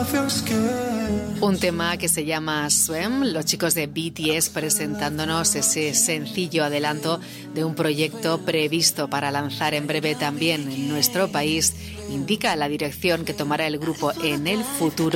Un tema que se llama Swim, los chicos de BTS presentándonos ese sencillo adelanto de un proyecto previsto para lanzar en breve también en nuestro país. Indica la dirección que tomará el grupo en el futuro.